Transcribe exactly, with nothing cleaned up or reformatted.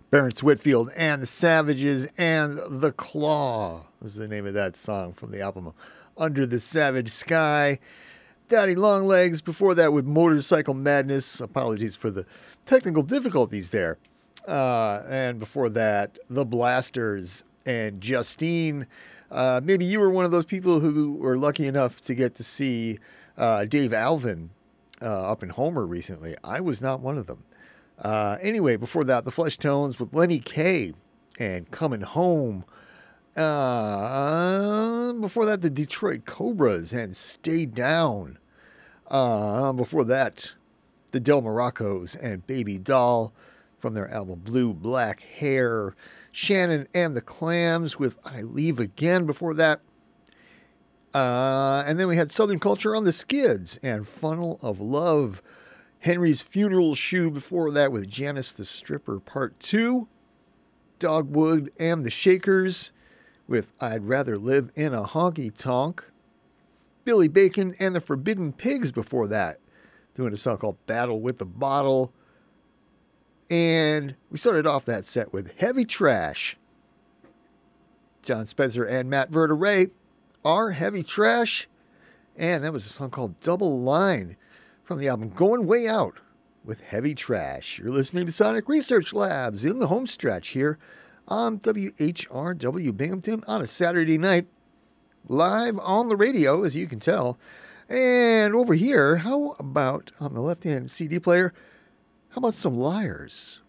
Barrence Whitfield and the Savages and The Claw is the name of that song from the album Under the Savage Sky. Daddy Longlegs before that with Motorcycle Madness. Apologies for the technical difficulties there. Uh, and before that, The Blasters and Justine. Uh, maybe you were one of those people who were lucky enough to get to see uh, Dave Alvin uh, up in Homer recently. I was not one of them. Uh, anyway, before that, the Flesh Tones with Lenny Kaye and Coming Home. Uh, before that, the Detroit Cobras and Stay Down. Uh, before that, the Del Moroccos and Baby Doll from their album Blue Black Hair. Shannon and the Clams with I Leave Again before that. Uh, and then we had Southern Culture on the Skids and Funnel of Love. Henry's Funeral Shoe before that with Janice the Stripper Part two. Dogwood and the Shakers with I'd Rather Live in a Honky Tonk. Billy Bacon and the Forbidden Pigs before that, doing a song called Battle with the Bottle. And we started off that set with Heavy Trash. John Spencer and Matt Verderay are Heavy Trash. And that was a song called Double Line from the album Going Way Out with Heavy Trash. You're listening to Sonic Research Labs in the home stretch here on W H R W Binghamton on a Saturday night. Live on the radio, as you can tell. And over here, how about on the left-hand C D player, how about some Liars?